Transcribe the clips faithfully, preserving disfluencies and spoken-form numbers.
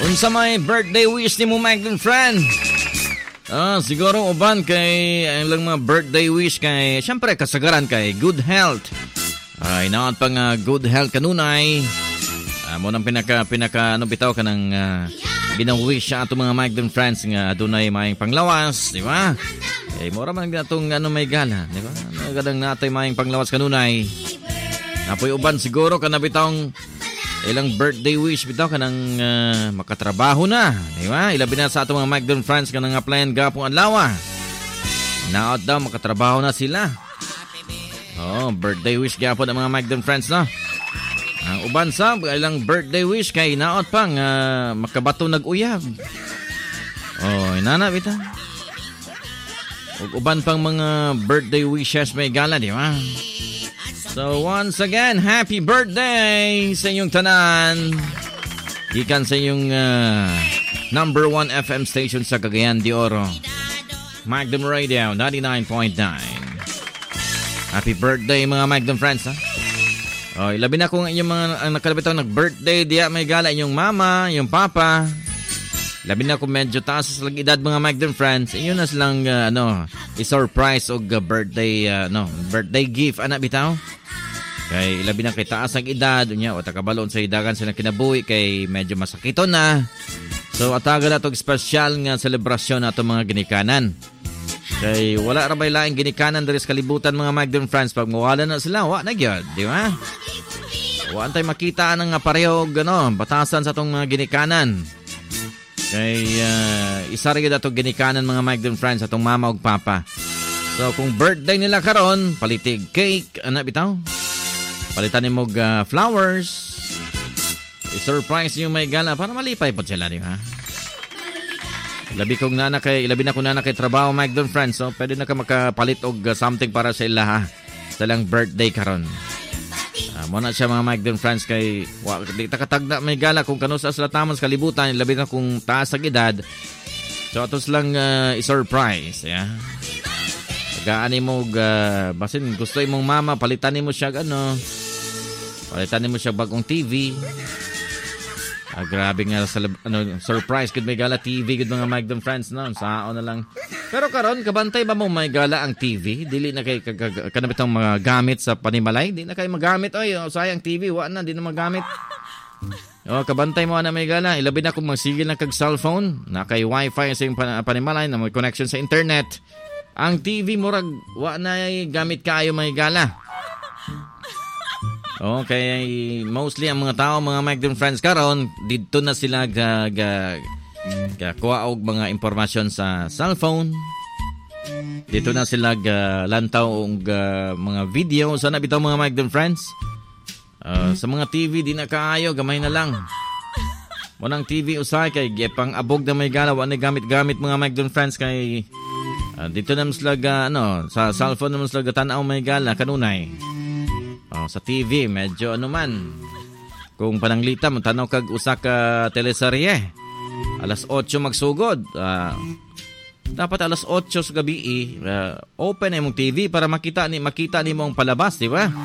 Unsa may birthday wish ni mo, Magdon friend? Ah, siguro uban kay ang lang mga birthday wish kay syempre kasagaran kay good health. Ay naon pang uh, good health kanunay. Ah, mo nang pinaka pinaka ano bitaw kanang uh, gina-wish sa ato mga Magdon friends nga adunay maayong panglawas, di ba? Eh mura man gatong ano may gala, di ba? Nagadang natay maayong panglawas kanunay. Napoy uban siguro kana bitawng ilang birthday wish bitaw kanang uh, makatrabaho na, di ba? Ilabi na sa ato mga Magdon friends kanang applyan gapong adlaw. Naot daw makatrabaho na sila. Oh, birthday wish gapon ang mga Magdon friends no. Ang uban sa ilang birthday wish kay naot pang uh, makabato nag-uyab. Oh, inana bitaw. Ug uban pang mga birthday wishes may gala, di ba? So once again, happy birthday sa inyong tanan. Gikan sa inyong uh, number one F M station sa Cagayan de Oro, Magdon Radio ninety-nine point nine. Happy birthday mga Magdon friends, ha? Oh, ilabi na kung inyong mga ang nakalabitaw nag-birthday diya may gala inyong mama, inyong papa. Labi na kung medyo taas sa edad mga Magdon friends, inyo na silang uh, ano, i-surprise og uh, birthday uh, no, birthday gift ana bitaw. Kay ilabi na kay taas ang edad unya o takabalon sa idagan sila kinabuhi kay medyo masakito na. So ataga na tog special nga selebrasyon nato mga ginikanan. Kay wala ra bay laing ginikanan diri sa kalibutan mga Magdon friends pag mawala na sila wa na gyud, di ba? Wa antay makita nang pareho gano batasan sa tong mga ginikanan. Kay uh, isa rin dato ginikanan mga Magdon friends atong mama ug papa. So kung birthday nila karon, palitig cake, ana bitaw. Palitan nimo uh, flowers. I-surprise niyo may gala para malipay pod sila, di ba? Labi kong nana kay labi na kung nana kay trabaho Magdon friends, so pwede na ka makapalit og uh, something para sa ila ha. Sa lang birthday karon. Uh, muna siya mga Magdon friends kay wa di ta katagna may gala kung kano sa tamang kalibutan labi na kung taas sa edad. So atos lang uh, i-surprise, yeah. Gaani mo uh, basin gusto imong mama palitan nimo siya ano. Palitan nimo siya bagong T V. Ah, grabe nga sa ano, surprise gud may gala T V gud mga Magdon friends no. Sao na lang. Pero karon kabantay ba mo may gala ang T V? Dili na kay kanabitang mga gamit sa panimalay, di na kay magamit oy, oh, sayang T V wa na di na magamit. Oh, kabantay mo na may gala, ilabi na kung magsigil na kag cellphone, na kay wifi sa pan- panimalay na may connection sa internet. Ang T V murag wa na gamit kaayo may gala. Okay, mostly ang mga tao, mga Magdon friends karon, dito na sila ga, ga, ga kuha og mga impormasyon sa cellphone. Dito na sila ga lantaw og uh, mga video sa nabitaw mga Magdon friends. Uh, sa mga T V di na kaayo, gamay na lang. Munang T V usay kay gepang abog na may gala, wa na gamit-gamit mga Magdon friends kay uh, dito na sila ga, ano, sa cellphone na sila tan-aw may gala kanunay. Oh, sa T V, medyo ano man. Kung pananglita, tanaw kag usa ka teleserye. Alas otso magsugod. Uh, dapat alas otso sa gabi, uh, open ay mong T V para makita ni makita ni mong palabas, di ba?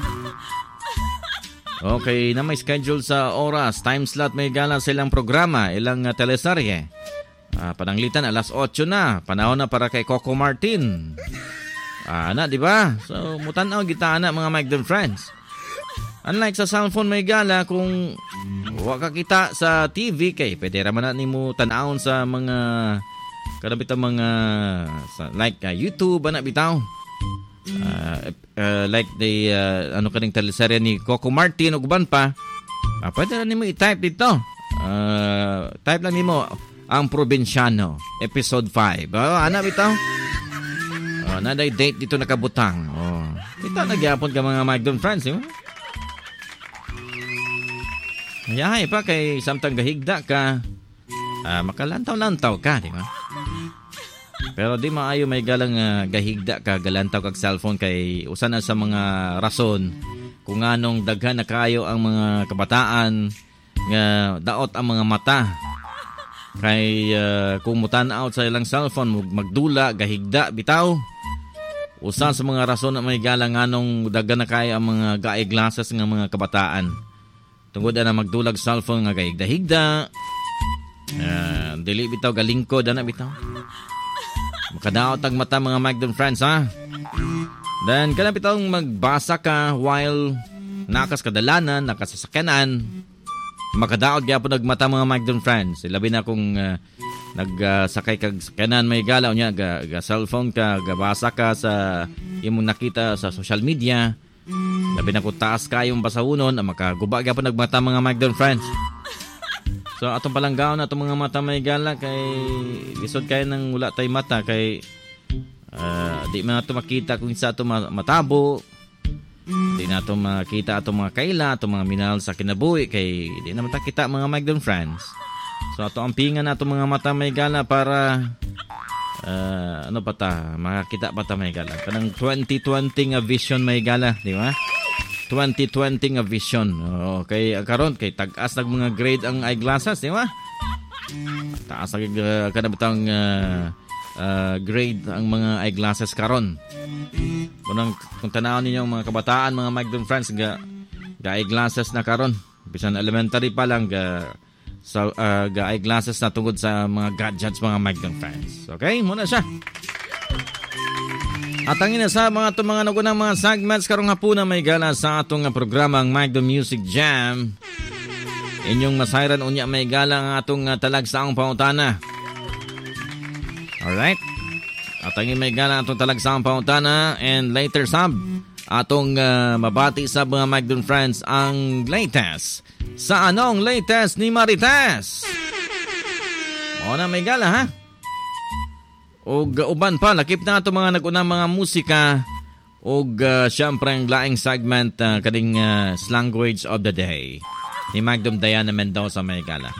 Okay, na may schedule sa oras, time slot may gala sa ilang programa, ilang uh, teleserye. Uh, pananglitan alas otso na, panahon na para kay Coco Martin. Ah, na, di ba? So, mutanaw kita na mga Magdon friends. Unlike sa cellphone may gala, kung wa ka kita sa T V kay pwede ra man na nimo tan-awon sa mga kadabit mga sa, like uh, YouTube ana bitaw. Uh, uh, like the uh, ano kaning teleserye ni Coco Martin ug uban pa. Ah, pwede ra nimo i-type dito. Uh, type lang nimo ang Probinsyano episode five. Oh, ana bitaw. Oh, naday date dito nakabutang. Oh. Ito nagyapon ka mga Magdon friends, eh? Yahay pa kay samtang gahigda ka. Ah, makalantaw-lantaw ka, di ba? Pero di maayo may galang uh, gahigda ka, galantaw kag cellphone kay usa na sa mga rason kung anong daghan na kayo ang mga kabataan nga daot ang mga mata. Kay uh, kung mutan-out sa ilang cellphone magdula, gahigda, bitaw. Usa sa mga rason na may galang anong daghan na kayo ang mga gaay glasses ng mga kabataan. Tungod na magdulag cellphone nga gahigda-higda. Uh, dili bitaw galingkod ana bitaw. Makadaot ang mata mga Magdon friends ha. Then kana bitaw magbasa ka while nakas kadalanan, nakasasakyanan. Makadaot gyapon nagmata mga Magdon friends. Labi na kung uh, nagsakay uh, kag sakyanan may galaw nya ga, ga cellphone ka, gabasa ka sa imong nakita sa social media. Labi na kung taas kayong basahunon, makaguba gyapon nagmata mga Magdon friends. So atong palanggaon atong mga mata may gala kay lisod kay nang wala tay mata kay uh, di man ato makita kung isa ato matabo. Di na ato makita atong mga kaila, atong mga minahal sa kinabuhi kay di na mata kita mga Magdon friends. So ato ang pingan atong mga mata may gala para uh, ano pa ta, makakita pa ta may gala. Kanang twenty twenty nga vision may gala, di ba? twenty twenty nga vision. Okay, karon kay tag-as nag mga grade ang eyeglasses, di ba? Taas ang uh, kanabitang uh, uh, grade ang mga eyeglasses karon. Kunang kung tanaw ninyo mga kabataan, mga Magdon friends, ga, ga eyeglasses na karon. Bisan elementary pa lang ga sa uh, ga eyeglasses na tungod sa mga gadgets mga Magdon friends. Okay, muna siya. At ang ina sa mga itong mga nagunang mga segments karong hapuna may gala sa atong programang Magdon Music Jam. Inyong masayran unya may gala ang atong uh, talagsaong pangutana. Alright? At ang may gala atong talagsaong pangutana and later sab atong uh, mabati sa mga Magdon friends ang latest. Sa anong latest ni Marites? O na may gala ha? O uban pa, lakip na ito mga nagunang mga musika o uh, syempre ang laing segment uh, kading uh, language of the day ni Magdom Diana Mendoza may gala.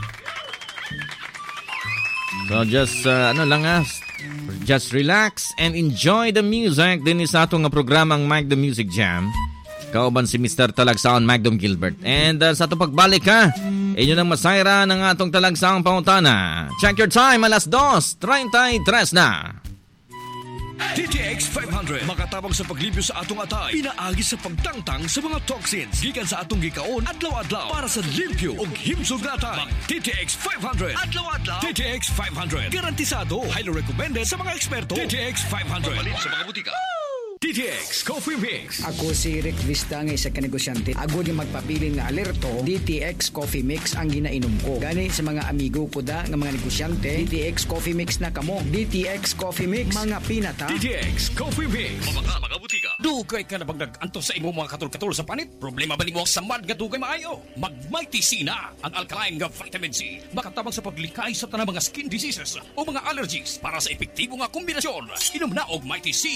So just uh, ano lang ha, just relax and enjoy the music din sa atong programang Magdom Music Jam. Kauban si Mister Talagsaon Magdom Gilbert. And uh, sa itong pagbalik ha, inyo nang masayra ng atong talagsaong pangutana. Check your time, alas dos, thirty-three na. D T X five hundred makatabang sa paglibyo sa atong atay, pinaagi sa pagtangtang sa mga toxins gikan sa atong gikaon adlaw-adlaw para sa limpyo ug himsog na atay. D T X five hundred adlaw-adlaw. D T X five hundred garantisado, highly recommended sa mga eksperto. D T X five hundred mabalin sa mga butika. D T X Coffee Mix. Ako si Rick Vista nga isa ka negosyante. Ako di magpabiling na alerto, D T X Coffee Mix ang ginainom ko. Gani sa mga amigo ko da nga mga negosyante, D T X Coffee Mix na kamo. D T X Coffee Mix, mga pinata. D T X Coffee Mix. Mga mga butika. Dugay ka na bang nag-antos sa imo mga katul-katul sa panit? Problema ba nimo sa mad nga dugay maayo? Mag-Mighty C na ang alkaline nga vitamin C. Makatabang sa paglikay sa tanang mga skin diseases o mga allergies para sa epektibo nga kombinasyon. Inom na og Mighty C.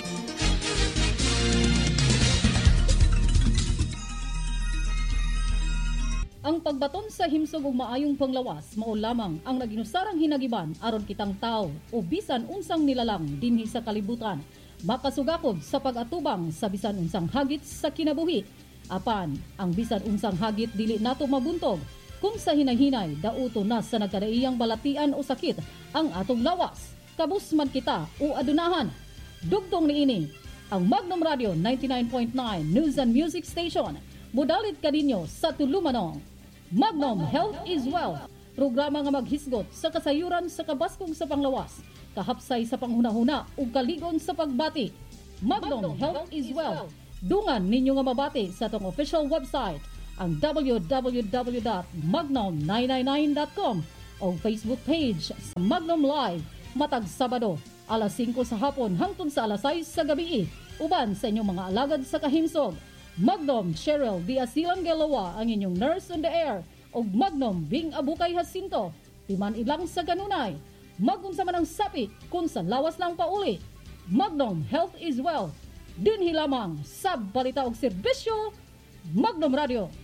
Ang pagbaton sa himsog ug maayong panglawas mao lamang ang naginusarang hinagiban aron kitang tao o bisan unsang nilalang dinhi sa kalibutan makasugakod sa pag-atubang sa bisan unsang hagit sa kinabuhi. Apan ang bisan unsang hagit dili nato mabuntog kung sa hinay-hinay dauto na sa nagkadaiyang balatian o sakit ang atong lawas. Kabus man kita o adunahan. Dugtong niini ang Magnum Radio ninety-nine point nine News and Music Station. Mudalit kadinyo sa tulumanong Magnum Health is Wealth, programa nga maghisgot sa kasayuran sa kabaskong sa panglawas, kahapsay sa panghunahuna ug kaligon sa pagbati. Magnum Health is Wealth. Dungan ninyo nga mabati sa atong official website, ang w w w dot magnum nine nine nine dot com o Facebook page sa Magnum Live matag Sabado, alas singko sa hapon hangtod sa alas sais sa gabi. Uban sa inyong mga alagad sa kahimsog. Magnum Cheryl Diasilang Gelawa ang inyong nurse on the air o Magnum Bing Abukay Jacinto timan ilang sa ganunay magunsa man ang sapi kung sa lawas lang pauli. Magnum Health is Wealth dinhi lamang sa balita og serbisyo Magnum Radio.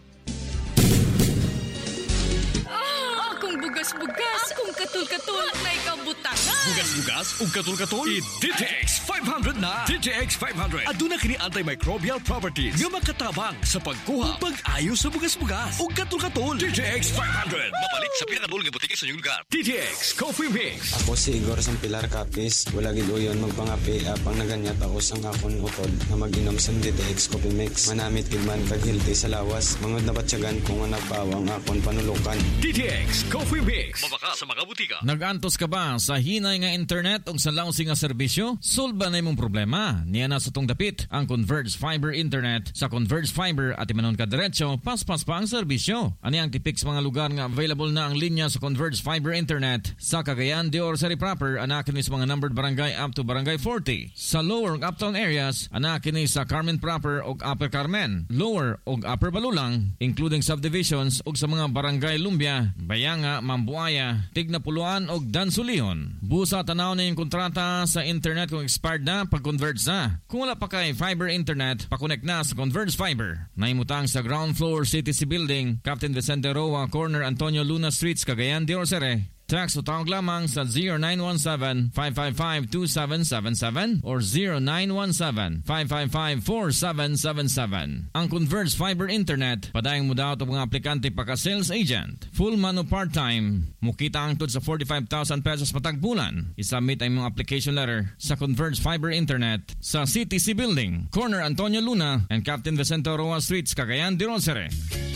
Ah, akong bugas-bugas, akong katul-katul, na ikaw butangan. Bugas-bugas ug katul-katul, i-D T X five hundred na. D T X five hundred aduna kini antimicrobial properties nga makatabang sa pagkuha ug pag-ayo sa bugas-bugas ug katul-katul. D T X five hundred Palit sa pinakadulong nga butika sa inyong lugar. T T X Coffee Mix. Ako si Igor Sampilar Capis. Wala gid uyon magpangapi apang naganyat ako sang akon utod na mag-inom sa D T X Coffee Mix. Manamit gid man kag hilti sa lawas. Mangod na batsyagan kung nga nagpawang akon panulukan. D T X Coffee Mix. Mabaka sa mga butika. Nagantos ka ba sa hinay nga internet o sa lousy nga serbisyo? Solba na imong problema. Niya na sa tong dapit ang Converge Fiber Internet. Sa Converge Fiber at imanon ka diretso, paspas pa ang serbisyo. Ani ang tipik sa mga lugar nga available na ang linya sa Converge Fiber Internet. Sa Cagayan de Oro proper, anakin ni sa mga numbered barangay up to barangay forty. Sa lower ug uptown areas, anakin ni sa Carmen proper ug Upper Carmen, lower ug Upper Balulang, including subdivisions ug sa mga barangay Lumbia, Bayanga, Mambuaya, Tignapuluan ug Dansulion. Busa tanaw na yung kontrata sa internet kung expired na pag-converge na. Kung wala pa kay fiber internet, pakonect na sa Converge Fiber. Naimutang sa ground floor C T C Building, Captain Vicente Roa, corner Antonio Luna Streets, Cagayan de Oro. Text o tawag lamang sa zero nine one seven, five five five, two seven seven seven or zero nine one seven, five five five, four seven seven seven. Ang Converge Fiber Internet, padayang mo daw ito mga aplikante pa ka sales agent. Full man o part-time, mukita ang tod sa forty-five thousand pesos patagbulan. Isubmit ang mga application letter sa Converge Fiber Internet sa C T C Building, corner Antonio Luna and Captain Vicente Roa Streets, Cagayan de Oro.